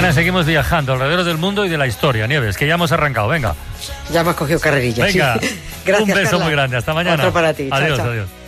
Mañana seguimos viajando alrededor del mundo y de la historia, Nieves, que ya hemos arrancado. Venga. Ya hemos cogido carrerilla. Venga. Sí. Gracias, un beso Carla. muy grande. Hasta mañana. Otro para ti. Adiós, chao, chao. adiós.